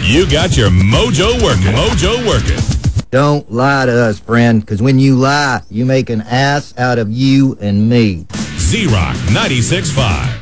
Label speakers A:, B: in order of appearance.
A: You got your mojo working. Mojo working.
B: Don't lie to us, friend, because when you lie, you make an ass out of you and me.
A: Z-Rock 96.5.